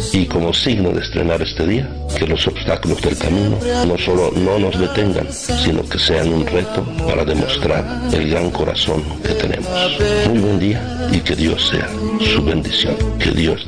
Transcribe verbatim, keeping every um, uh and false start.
Y como signo de estrenar este día, que los obstáculos del camino no solo no nos detengan, sino que sean un reto para demostrar el gran corazón que tenemos. Muy buen día y que Dios sea su bendición. Que Dios